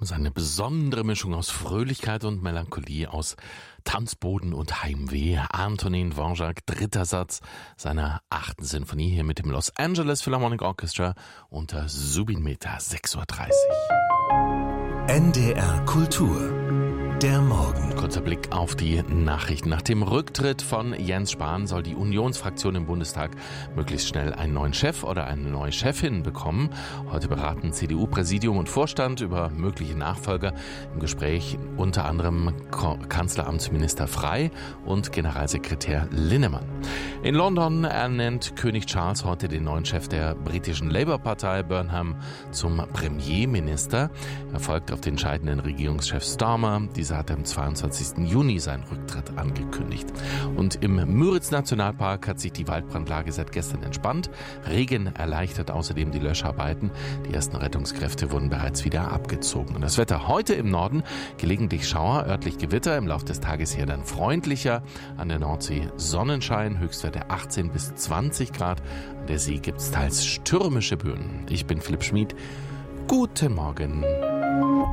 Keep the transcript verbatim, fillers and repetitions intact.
Eine besondere Mischung aus Fröhlichkeit und Melancholie, aus Tanzboden und Heimweh. Antonin Dvorak, dritter Satz seiner achten Sinfonie hier mit dem Los Angeles Philharmonic Orchestra unter Zubin Mehta, sechs Uhr dreißig. N D R Kultur. Der Morgen. Kurzer Blick auf die Nachrichten. Nach dem Rücktritt von Jens Spahn soll die Unionsfraktion im Bundestag möglichst schnell einen neuen Chef oder eine neue Chefin bekommen. Heute beraten C D U-Präsidium und Vorstand über mögliche Nachfolger. Im Gespräch unter anderem Kanzleramtsminister Frey und Generalsekretär Linnemann. In London ernennt König Charles heute den neuen Chef der britischen Labour-Partei, Burnham, zum Premierminister. Er folgt auf den scheidenden Regierungschef Starmer. Dieser hat am zweiundzwanzigsten Juni seinen Rücktritt angekündigt. Und im Müritz-Nationalpark hat sich die Waldbrandlage seit gestern entspannt. Regen erleichtert außerdem die Löscharbeiten. Die ersten Rettungskräfte wurden bereits wieder abgezogen. Und das Wetter heute im Norden, gelegentlich Schauer, örtlich Gewitter, im Laufe des Tages hier dann freundlicher. An der Nordsee Sonnenschein, Höchstwerte achtzehn bis zwanzig Grad. An der See gibt es teils stürmische Böen. Ich bin Philipp Schmid. Guten Morgen.